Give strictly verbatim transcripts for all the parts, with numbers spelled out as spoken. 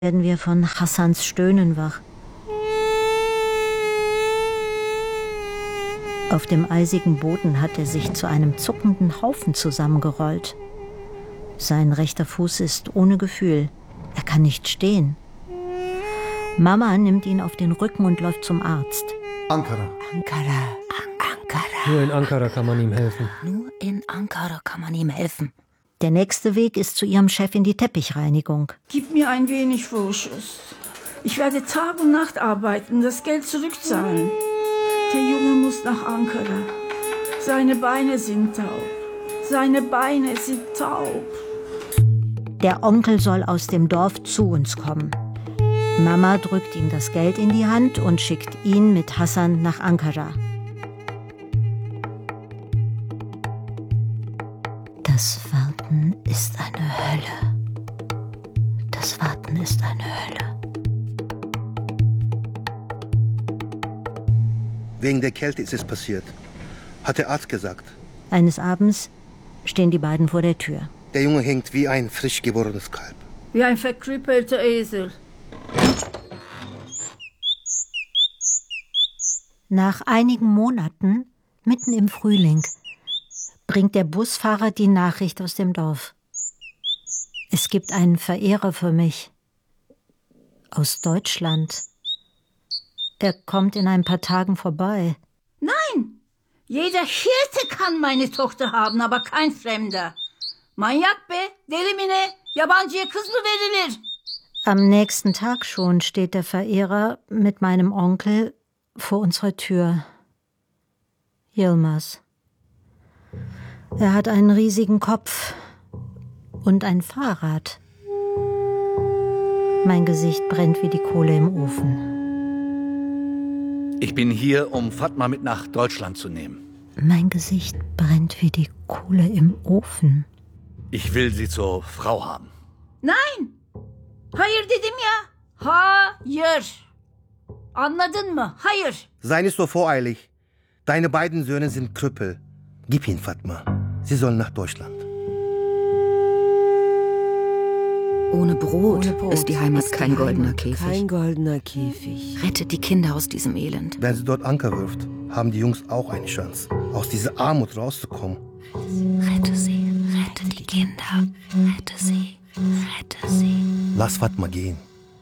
werden wir von Hassans Stöhnen wach. Auf dem eisigen Boden hat er sich zu einem zuckenden Haufen zusammengerollt. Sein rechter Fuß ist ohne Gefühl. Er kann nicht stehen. Mama nimmt ihn auf den Rücken und läuft zum Arzt. Ankara. Ankara. An Ankara. Nur in Ankara kann man ihm helfen. Nur in Ankara kann man ihm helfen. Der nächste Weg ist zu ihrem Chef in die Teppichreinigung. Gib mir ein wenig Vorschuss. Ich werde Tag und Nacht arbeiten, das Geld zurückzahlen. Der Junge muss nach Ankara. Seine Beine sind taub. Seine Beine sind taub. Der Onkel soll aus dem Dorf zu uns kommen. Mama drückt ihm das Geld in die Hand und schickt ihn mit Hassan nach Ankara. Das Warten ist eine Hölle. Das Warten ist eine Hölle. Wegen der Kälte ist es passiert, hat der Arzt gesagt. Eines Abends stehen die beiden vor der Tür. Der Junge hängt wie ein frisch geborenes Kalb. Wie ein verkrüppelter Esel. Nach einigen Monaten, mitten im Frühling, bringt der Busfahrer die Nachricht aus dem Dorf. Es gibt einen Verehrer für mich. Aus Deutschland. Er kommt in ein paar Tagen vorbei. Nein! Jeder Hirte kann meine Tochter haben, aber kein Fremder. Manyak be, deli mi ne, yabancıya kız mı verilir? Am nächsten Tag schon steht der Verehrer mit meinem Onkel vor unserer Tür. Yilmaz. Er hat einen riesigen Kopf und ein Fahrrad. Mein Gesicht brennt wie die Kohle im Ofen. Ich bin hier, um Fatma mit nach Deutschland zu nehmen. Mein Gesicht brennt wie die Kohle im Ofen. Ich will sie zur Frau haben. Nein! Hayır dedim ya. Hayır. Anladın mı? Hayır. Sei nicht so voreilig. Deine beiden Söhne sind Krüppel. Gib ihn, Fatma. Sie sollen nach Deutschland. Ohne Brot, Ohne Brot ist die Heimat ist die kein goldener Heimat Käfig. Kein goldener Käfig. Rettet die Kinder aus diesem Elend. Wenn sie dort Anker wirft, haben die Jungs auch eine Chance, aus dieser Armut rauszukommen. Rette sie, rette die Kinder. Rette sie, rette sie. Lass Fatma gehen.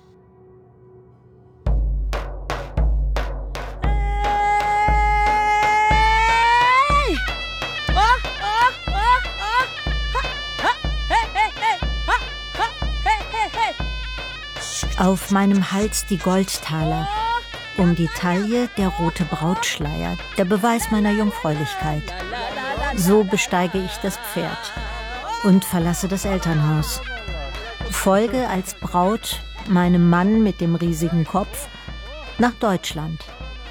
Auf meinem Hals die Goldtaler, um die Taille der rote Brautschleier, der Beweis meiner Jungfräulichkeit. So besteige ich das Pferd und verlasse das Elternhaus. Folge als Braut meinem Mann mit dem riesigen Kopf nach Deutschland.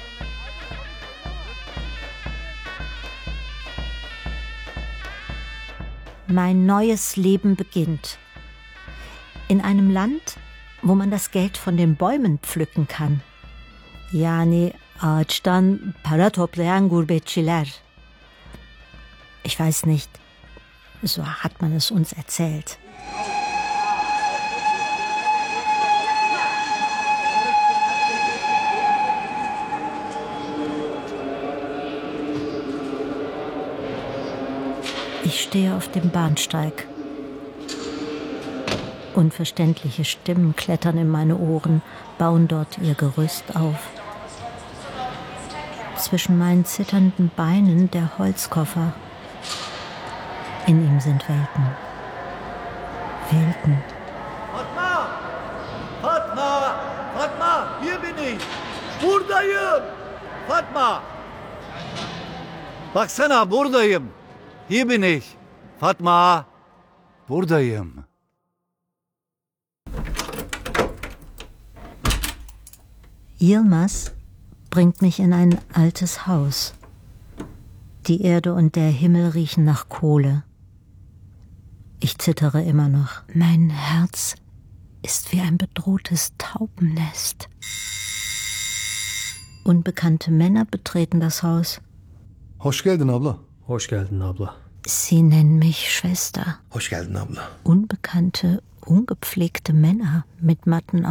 Mein neues Leben beginnt. In einem Land, wo man das Geld von den Bäumen pflücken kann. Yani ağaçtan para toplayan gurbetçiler. Ich weiß nicht, so hat man es uns erzählt. Ich stehe auf dem Bahnsteig. Unverständliche Stimmen klettern in meine Ohren, bauen dort ihr Gerüst auf. Zwischen meinen zitternden Beinen der Holzkoffer. In ihm sind Welten. Welten. Fatma! Fatma! Fatma! Hier bin ich! Buradayım! Fatma! Baksana buradayım! Hier bin ich! Fatma! Buradayım! Yilmaz bringt mich in ein altes Haus. Die Erde und der Himmel riechen nach Kohle. Ich zittere immer noch. Mein Herz ist wie ein bedrohtes Taubennest. Unbekannte Männer betreten das Haus. Hoş geldin abla. Hoş geldin abla. Sie nennen mich Schwester. Hoş geldin abla. Unbekannte, ungepflegte Männer mit matten